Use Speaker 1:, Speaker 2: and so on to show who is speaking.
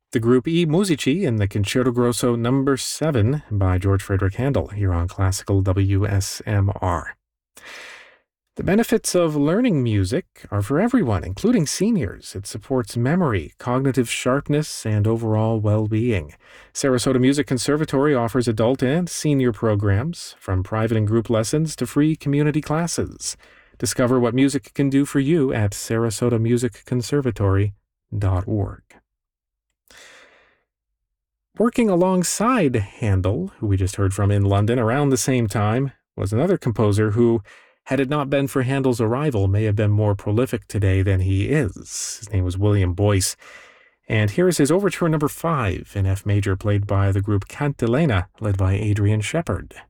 Speaker 1: The group I Musici in the Concerto Grosso Number 7 by George Frederick Handel here on Classical WSMR. The benefits of learning music are for everyone, including seniors. It supports memory, cognitive sharpness, and overall well-being. Sarasota Music Conservatory offers adult and senior programs, from private and group lessons to free community classes. Discover what music can do for you at sarasotamusicconservatory.org. Working alongside Handel, who we just heard from in London around the same time, was another composer who, had it not been for Handel's arrival, may have been more prolific today than he is. His name was William Boyce. And here is his Overture Number 5 in F major, played by the group Cantilena, led by Adrian Shepard.